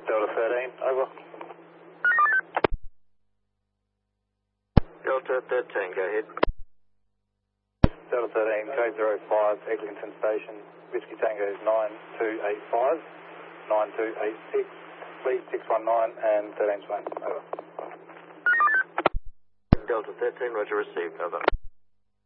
Delta 13, over. Delta 13, go ahead. Delta 13, code 05, Eglinton Station, Whiskey Tango 9285, 9286, fleet 619 and 13 Swain, over. Delta 13, roger, received, over.